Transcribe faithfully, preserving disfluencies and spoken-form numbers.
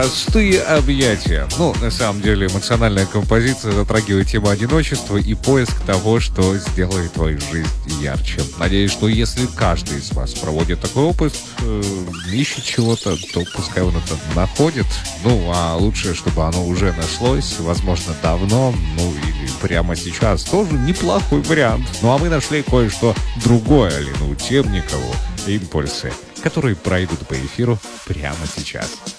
Простые объятия. Ну, на самом деле, эмоциональная композиция затрагивает тему одиночества и поиск того, что сделает твою жизнь ярче. Надеюсь, что если каждый из вас проводит такой опыт, э, ищет чего-то, то пускай он это находит. Ну, а лучше, чтобы оно уже нашлось, возможно, давно, ну, или прямо сейчас. Тоже неплохой вариант. Ну, а мы нашли кое-что другое, Алину Темникову, импульсы, которые пройдут по эфиру прямо сейчас.